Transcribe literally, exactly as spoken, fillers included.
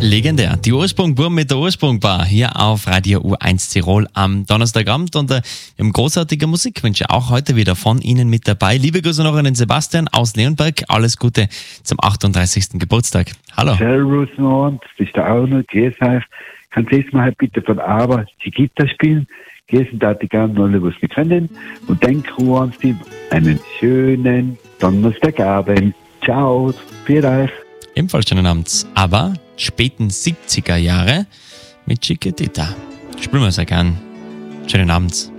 Legendär. Die Ursprung-Burm mit der Ursprung-Bar hier auf Radio U eins Tirol am Donnerstagabend und äh, wir haben großartige Musikwünsche auch heute wieder von Ihnen mit dabei. Liebe Grüße noch an den Sebastian aus Leonberg. Alles Gute zum achtunddreißigsten Geburtstag. Hallo. Servus, und das ist der Arno. Grüß euch. Kannst du mal halt bitte von Aber die Gitarre spielen? Grüßen da die gerne alle, was wir können. Und denk Ruhe ans Team. Einen schönen Donnerstagabend. Ciao. Für euch. Ebenfalls schönen Abend. Aber späten siebziger Jahre mit Chiquitita. Spielen wir sehr gern. Schönen Abend.